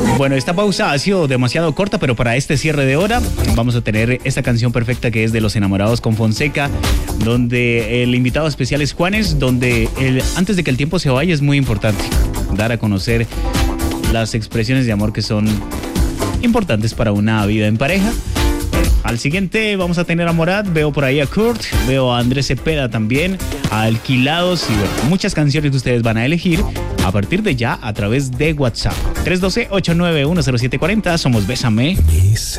Bueno, esta pausa ha sido demasiado corta, pero para este cierre de hora vamos a tener esta canción perfecta que es de Los Enamorados con Fonseca, donde el invitado especial es Juanes, donde antes de que el tiempo se vaya es muy importante dar a conocer las expresiones de amor que son importantes para una vida en pareja. Al siguiente vamos a tener a Morat, veo por ahí a Kurt, veo a Andrés Cepeda también, a Alquilados y bueno, muchas canciones que ustedes van a elegir a partir de ya a través de WhatsApp. 312-891-0740, somos Bésame.